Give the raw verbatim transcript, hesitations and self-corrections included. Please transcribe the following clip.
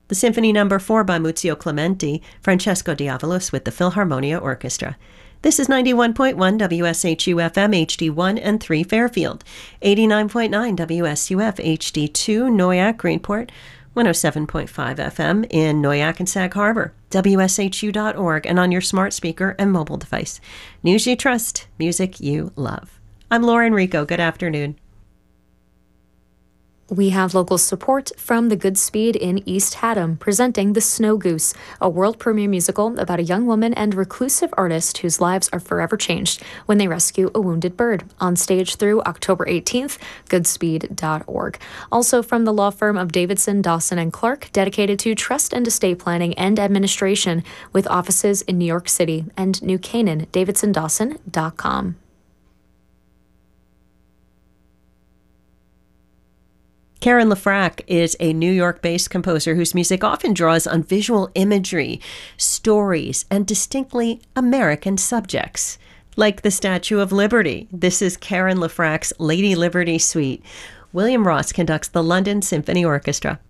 The Symphony Number four by Muzio Clementi, Francesco Diavalos with the Philharmonia Orchestra. This is ninety-one point one W S H U F M H D one and three Fairfield, eighty-nine point nine W S U F H D two Noyak Greenport, one oh seven point five F M in Noyak and Sag Harbor, W S H U dot org, and on your smart speaker and mobile device. News you trust, music you love. I'm Lauren Rico. Good afternoon. We have local support from the Goodspeed in East Haddam, presenting The Snow Goose, a world premiere musical about a young woman and reclusive artist whose lives are forever changed when they rescue a wounded bird. On stage through October eighteenth, goodspeed dot org. Also from the law firm of Davidson, Dawson and Clark, dedicated to trust and estate planning and administration, with offices in New York City and New Canaan, davidson dawson dot com. Karen LeFrak is a New York-based composer whose music often draws on visual imagery, stories, and distinctly American subjects, like the Statue of Liberty. This is Karen LeFrak's Lady Liberty Suite. William Ross conducts the London Symphony Orchestra.